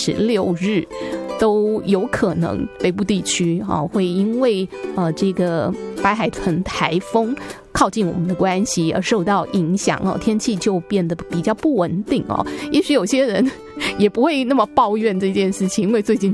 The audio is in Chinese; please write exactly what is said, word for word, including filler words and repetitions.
十六日都有可能北部地区啊会因为呃这个白海豚台风靠近我们的关系而受到影响哦，天气就变得比较不稳定哦。也许有些人也不会那么抱怨这件事情，因为最近